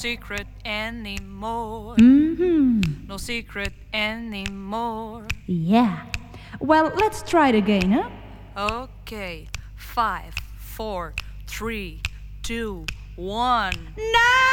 secret anymore. Mm-hmm. No secret anymore. Yeah. Well, let's try it again, huh? Okay, 5, 4, 3, 2, 1. No!